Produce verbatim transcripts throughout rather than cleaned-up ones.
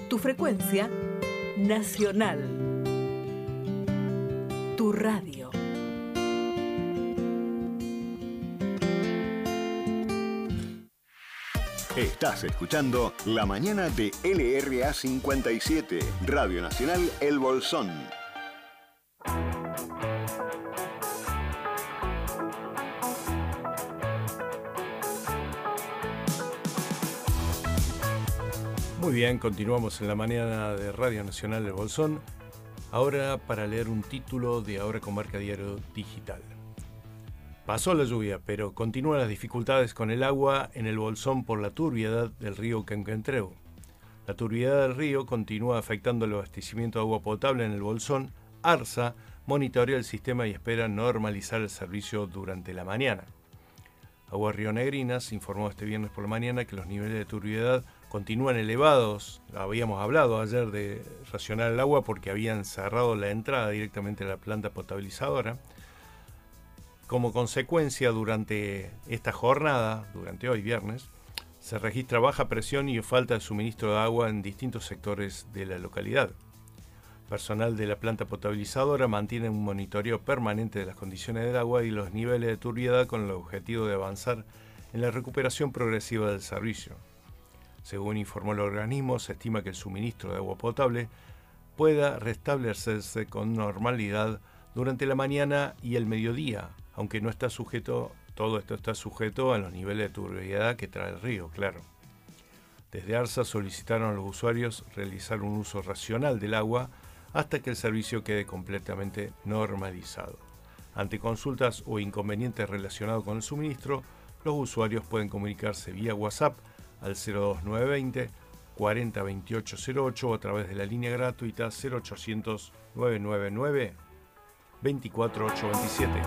Tu frecuencia nacional. Tu radio. Estás escuchando La Mañana de L R A cincuenta y siete, Radio Nacional El Bolsón. Muy bien, continuamos en La Mañana de Radio Nacional El Bolsón. Ahora para leer un título de Ahora Comarca Diario Digital. Pasó la lluvia, pero continúan las dificultades con el agua en el Bolsón por la turbiedad del río Cancantreu. La turbiedad del río continúa afectando el abastecimiento de agua potable en el Bolsón. ARSA monitorea el sistema y espera normalizar el servicio durante la mañana. Aguas Rionegrinas informó este viernes por la mañana que los niveles de turbiedad continúan elevados. Habíamos hablado ayer de racionar el agua porque habían cerrado la entrada directamente a la planta potabilizadora. Como consecuencia, durante esta jornada, durante hoy viernes, se registra baja presión y falta de suministro de agua en distintos sectores de la localidad. Personal de la planta potabilizadora mantiene un monitoreo permanente de las condiciones del agua y los niveles de turbiedad con el objetivo de avanzar en la recuperación progresiva del servicio. Según informó el organismo, se estima que el suministro de agua potable pueda restablecerse con normalidad durante la mañana y el mediodía, aunque no está sujeto, todo esto está sujeto a los niveles de turbiedad que trae el río, claro. Desde ARSA solicitaron a los usuarios realizar un uso racional del agua hasta que el servicio quede completamente normalizado. Ante consultas o inconvenientes relacionados con el suministro, los usuarios pueden comunicarse vía WhatsApp al cero dos nueve veinte cuarenta veintiocho cero ocho o a través de la línea gratuita cero ochocientos nueve nueve nueve veinticuatro ochocientos veintisiete.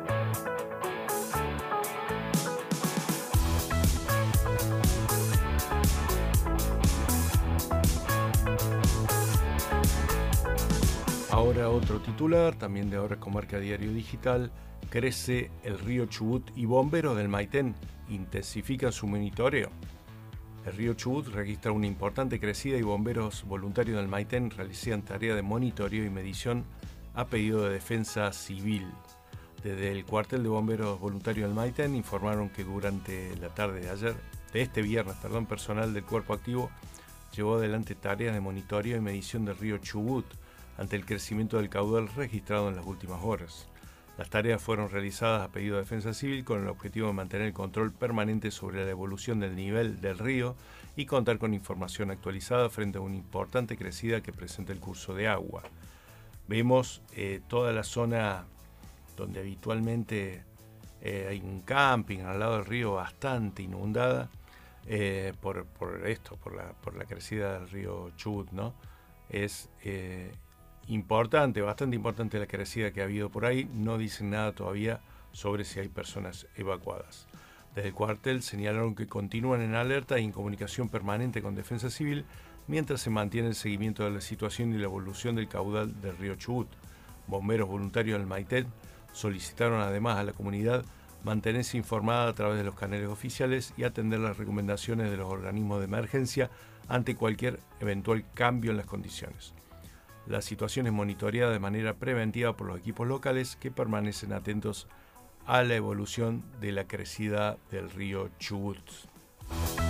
Ahora otro titular, también de Ahora Comarca Diario Digital. Crece el río Chubut y bomberos del Maitén intensifican su monitoreo. El río Chubut registra una importante crecida y bomberos voluntarios del Maitén realizan tarea de monitoreo y medición a pedido de Defensa Civil. Desde el cuartel de bomberos voluntarios del Maitén informaron que durante la tarde de ayer, de este viernes, perdón, personal del cuerpo activo llevó adelante tareas de monitoreo y medición del río Chubut ante el crecimiento del caudal registrado en las últimas horas. Las tareas fueron realizadas a pedido de Defensa Civil con el objetivo de mantener el control permanente sobre la evolución del nivel del río y contar con información actualizada frente a una importante crecida que presenta el curso de agua. Vemos eh, toda la zona donde habitualmente eh, hay un camping al lado del río bastante inundada eh, por, por esto, por la, por la crecida del río Chubut, ¿no? Es eh, importante, bastante importante la crecida que ha habido por ahí. No dicen nada todavía sobre si hay personas evacuadas. Desde el cuartel señalaron que continúan en alerta y en comunicación permanente con Defensa Civil mientras se mantiene el seguimiento de la situación y la evolución del caudal del río Chubut. Bomberos voluntarios del Maitén solicitaron además a la comunidad mantenerse informada a través de los canales oficiales y atender las recomendaciones de los organismos de emergencia ante cualquier eventual cambio en las condiciones. La situación es monitoreada de manera preventiva por los equipos locales que permanecen atentos a la evolución de la crecida del río Chubut.